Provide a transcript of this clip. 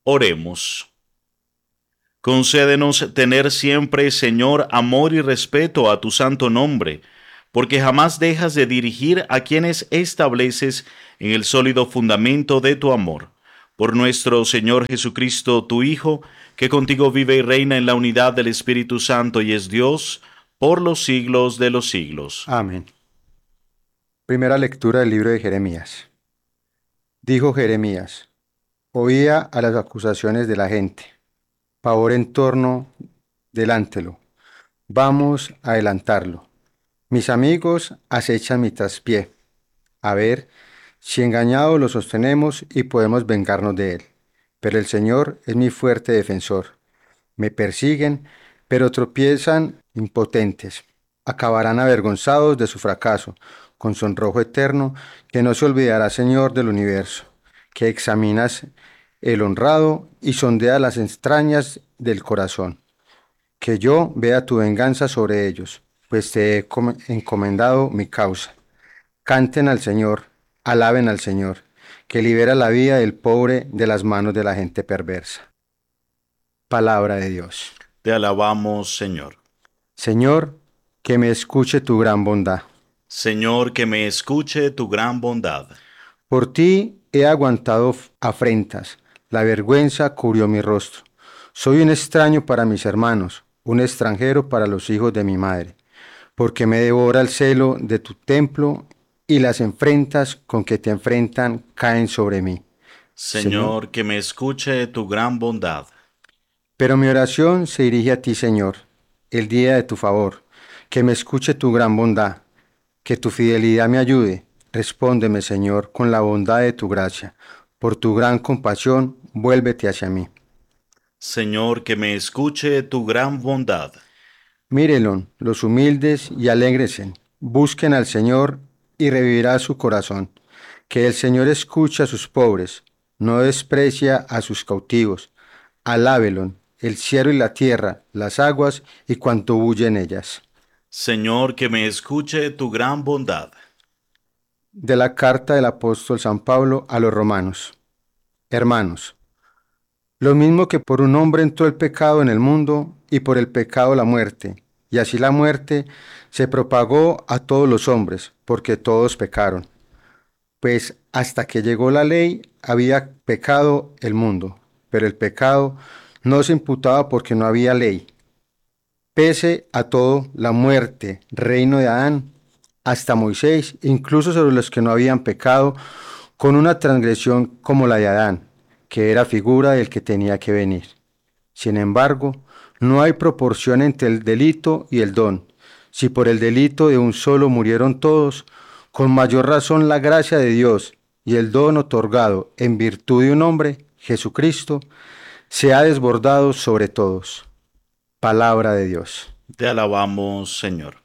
Oremos. Concédenos tener siempre, Señor, amor y respeto a tu santo nombre, porque jamás dejas de dirigir a quienes estableces en el sólido fundamento de tu amor. Por nuestro Señor Jesucristo, tu Hijo, que contigo vive y reina en la unidad del Espíritu Santo y es Dios, por los siglos de los siglos. Amén. Primera lectura del libro de Jeremías. Dijo Jeremías: oía a las acusaciones de la gente, pavor en torno delántelo. Vamos a adelantarlo. Mis amigos acechan mi traspié. A ver si engañados lo sostenemos y podemos vengarnos de él. Pero el Señor es mi fuerte defensor. Me persiguen, pero tropiezan impotentes. Acabarán avergonzados de su fracaso, con sonrojo eterno, que no se olvidará, Señor del universo, que examinas el honrado y sondeas las entrañas del corazón. Que yo vea tu venganza sobre ellos, pues te he encomendado mi causa. Canten al Señor, alaben al Señor, que libera la vida del pobre de las manos de la gente perversa. Palabra de Dios. Te alabamos, Señor. Señor, que me escuche tu gran bondad. Señor, que me escuche tu gran bondad. Por ti he aguantado afrentas, la vergüenza cubrió mi rostro. Soy un extraño para mis hermanos, un extranjero para los hijos de mi madre, porque me devora el celo de tu templo y las enfrentas con que te enfrentan caen sobre mí. Señor, Señor, que me escuche tu gran bondad. pero mi oración se dirige a ti, Señor, el día de tu favor, que me escuche tu gran bondad. Que tu fidelidad me ayude. Respóndeme, Señor, con la bondad de tu gracia. Por tu gran compasión, vuélvete hacia mí. Señor, que me escuche tu gran bondad. Mírenlo, los humildes y alégresen. Busquen al Señor y revivirá su corazón. Que el Señor escuche a sus pobres, no desprecia a sus cautivos. Alábelo, el cielo y la tierra, las aguas y cuanto bulle en ellas. Señor, que me escuche tu gran bondad. De la carta del apóstol San Pablo a los romanos. Hermanos, lo mismo que por un hombre entró el pecado en el mundo y por el pecado la muerte, y así la muerte se propagó a todos los hombres, porque todos pecaron. Pues hasta que llegó la ley había pecado el mundo, pero el pecado no se imputaba porque no había ley. Pese a todo, la muerte, reino de Adán, hasta Moisés, incluso sobre los que no habían pecado, con una transgresión como la de Adán, que era figura del que tenía que venir. Sin embargo, no hay proporción entre el delito y el don. Si por el delito de un solo murieron todos, con mayor razón la gracia de Dios y el don otorgado en virtud de un hombre, Jesucristo, se ha desbordado sobre todos. Palabra de Dios. Te alabamos, Señor.